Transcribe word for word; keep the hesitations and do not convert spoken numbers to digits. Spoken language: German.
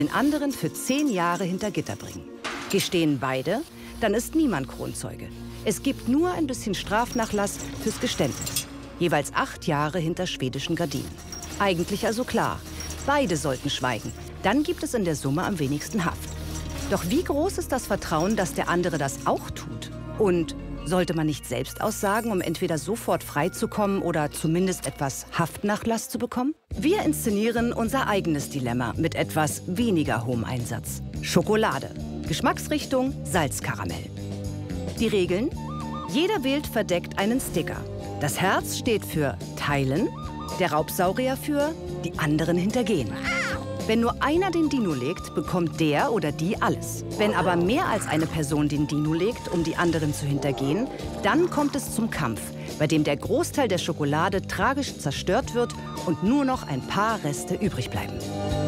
den anderen für zehn Jahre hinter Gitter bringen. Gestehen beide, dann ist niemand Kronzeuge. Es gibt nur ein bisschen Strafnachlass fürs Geständnis. Jeweils acht Jahre hinter schwedischen Gardinen. Eigentlich also klar, beide sollten schweigen. Dann gibt es in der Summe am wenigsten Haft. Doch wie groß ist das Vertrauen, dass der andere das auch tut? Und sollte man nicht selbst aussagen, um entweder sofort freizukommen oder zumindest etwas Haftnachlass zu bekommen? Wir inszenieren unser eigenes Dilemma mit etwas weniger hohem Einsatz. Schokolade. Geschmacksrichtung Salzkaramell. Die Regeln? Jeder wählt verdeckt einen Sticker. Das Herz steht für Teilen, der Raubsaurier für die anderen hintergehen. Wenn nur einer den Dino legt, bekommt der oder die alles. Wenn aber mehr als eine Person den Dino legt, um die anderen zu hintergehen, dann kommt es zum Kampf, bei dem der Großteil der Schokolade tragisch zerstört wird und nur noch ein paar Reste übrig bleiben.